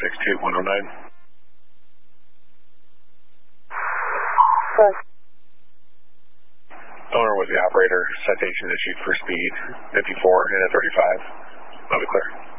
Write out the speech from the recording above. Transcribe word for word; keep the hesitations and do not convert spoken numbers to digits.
six two one oh nine. Close. Owner was the operator. Citation issued for speed fifty-four and a thirty-five. Love it clear.